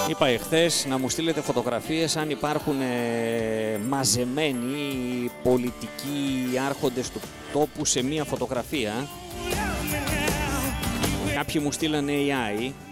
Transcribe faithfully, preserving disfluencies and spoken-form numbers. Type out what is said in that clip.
Είπα εχθές να μου στείλετε φωτογραφίες αν υπάρχουν ε, μαζεμένοι οι πολιτικοί άρχοντες του τόπου σε μία φωτογραφία. Κάποιοι μου στείλανε έι άι